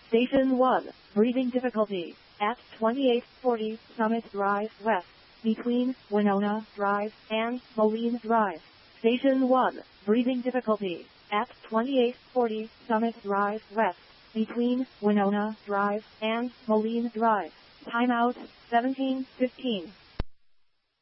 Station 1, breathing difficulty, at 2840 Summit Drive West, between Winona Drive and Moline Drive. Station 1, breathing difficulty, at 2840 Summit Drive West, between Winona Drive and Moline Drive. Timeout 17:15.